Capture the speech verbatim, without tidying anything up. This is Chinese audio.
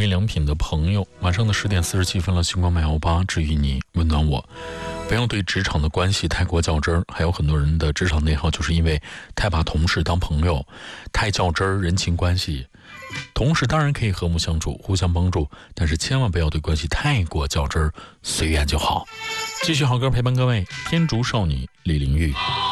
印良品的朋友，晚上的十点四十七分了，星光麦幺八治愈你，温暖我。不要对职场的关系太过较真儿，还有很多人的职场内耗就是因为太把同事当朋友，太较真儿，人情关系。同事当然可以和睦相处，互相帮助，但是千万不要对关系太过较真儿，随缘就好。继续好歌陪伴各位，天竺少女李玲玉。